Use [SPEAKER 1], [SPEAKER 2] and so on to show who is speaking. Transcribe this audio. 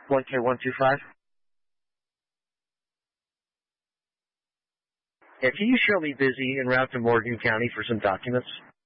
[SPEAKER 1] 1K125. Yeah, can you show me busy en route to Morgan County for some documents?